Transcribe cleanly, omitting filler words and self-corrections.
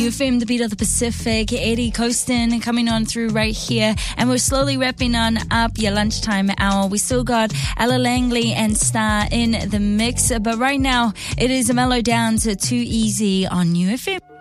New FM, the beat of the Pacific. Eddie Coaston coming on through right here. And we're slowly wrapping on up your lunchtime hour. We still got Ella Langley and Star in the mix. But right now, it is a mellow down to Too Easy on New FM.